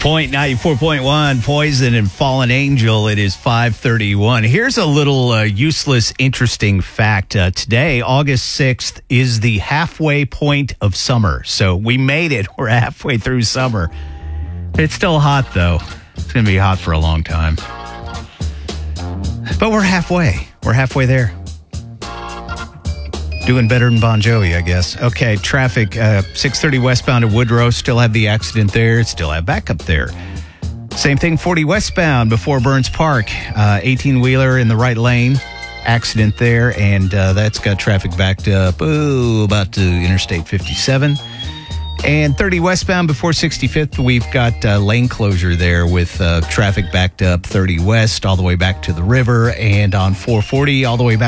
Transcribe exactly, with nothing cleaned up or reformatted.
Point ninety-four point one, Poison and Fallen Angel. It is five thirty-one. Here's a little uh, useless, interesting fact. Uh, today, August sixth, is the halfway point of summer. So we made it. We're halfway through summer. It's still hot, though. It's going to be hot for a long time. But we're halfway. We're halfway there. Doing better than Bon Jovi, I guess. Okay, traffic, uh, six thirty westbound at Woodrow. Still have the accident there. Still have backup there. Same thing, forty westbound before Burns Park. Uh, eighteen-wheeler in the right lane. Accident there, and uh, that's got traffic backed up, ooh, about to Interstate fifty-seven. And thirty westbound before sixty-fifth, we've got uh, lane closure there with uh, traffic backed up thirty west all the way back to the river, and on four forty all the way back